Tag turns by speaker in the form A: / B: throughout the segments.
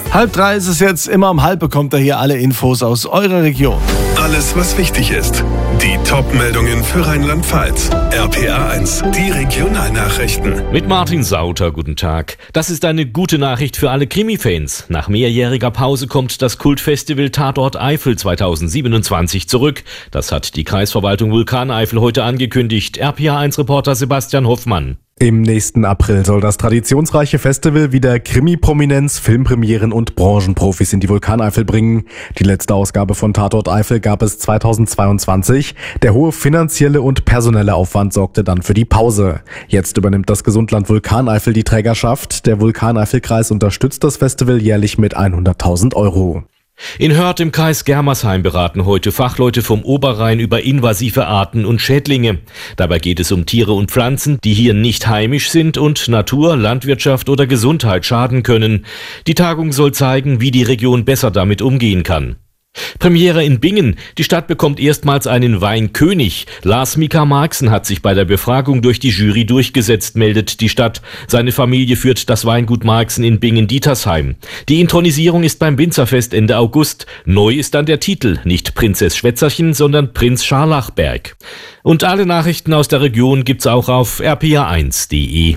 A: 2:30 ist es jetzt. Immer um 2:30 bekommt ihr hier alle Infos aus eurer Region.
B: Alles, was wichtig ist. Die Top-Meldungen für Rheinland-Pfalz. RPA1, die Regionalnachrichten.
C: Mit Martin Sauter, guten Tag. Das ist eine gute Nachricht für alle Krimi-Fans. Nach mehrjähriger Pause kommt das Kultfestival Tatort Eifel 2027 zurück. Das hat die Kreisverwaltung Vulkaneifel heute angekündigt. RPA1-Reporter Sebastian Hoffmann.
D: Im nächsten April soll das traditionsreiche Festival wieder Krimi-Prominenz, Filmpremieren und Branchenprofis in die Vulkaneifel bringen. Die letzte Ausgabe von Tatort Eifel gab es 2022. Der hohe finanzielle und personelle Aufwand sorgte dann für die Pause. Jetzt übernimmt das Gesundland Vulkaneifel die Trägerschaft. Der Vulkaneifelkreis unterstützt das Festival jährlich mit 100.000 Euro.
C: In Hörth im Kreis Germersheim beraten heute Fachleute vom Oberrhein über invasive Arten und Schädlinge. Dabei geht es um Tiere und Pflanzen, die hier nicht heimisch sind und Natur, Landwirtschaft oder Gesundheit schaden können. Die Tagung soll zeigen, wie die Region besser damit umgehen kann. Premiere in Bingen. Die Stadt bekommt erstmals einen Weinkönig. Lars Mika Marxen hat sich bei der Befragung durch die Jury durchgesetzt, meldet die Stadt. Seine Familie führt das Weingut Marxen in Bingen-Dietersheim. Die Inthronisierung ist beim Winzerfest Ende August. Neu ist dann der Titel, nicht Prinzess Schwätzerchen, sondern Prinz Scharlachberg. Und alle Nachrichten aus der Region gibt's auch auf rpa1.de.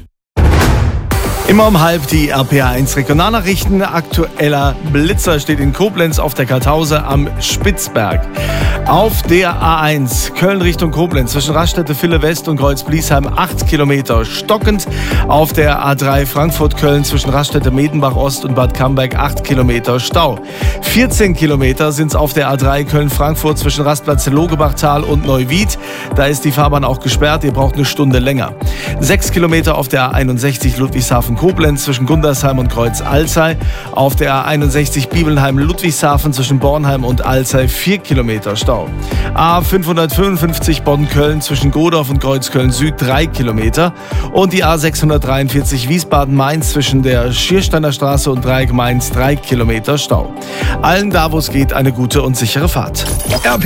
A: Immer um 2:30 die RPA1 Regionalnachrichten. Aktueller Blitzer steht in Koblenz auf der Kartause am Spitzberg. Auf der A1 Köln Richtung Koblenz zwischen Raststätte Ville West und Kreuz-Bliesheim 8 Kilometer stockend. Auf der A3 Frankfurt-Köln zwischen Raststätte Medenbach Ost und Bad Camberg 8 Kilometer Stau. 14 Kilometer sind es auf der A3 Köln-Frankfurt zwischen Rastplatz Logebachtal und Neuwied. Da ist die Fahrbahn auch gesperrt, ihr braucht eine Stunde länger. 6 Kilometer auf der A61 Ludwigshafen-Koblenz zwischen Gundersheim und Kreuz-Alzey. Auf der A61 Bibelnheim-Ludwigshafen zwischen Bornheim und Alzey 4 Kilometer Stau. A555 Bonn-Köln zwischen Godorf und Kreuzköln-Süd 3 Kilometer. Und die A643 Wiesbaden-Mainz zwischen der Schiersteiner Straße und Dreieck Mainz 3 Kilometer Stau. Allen da, wo es geht, eine gute und sichere Fahrt.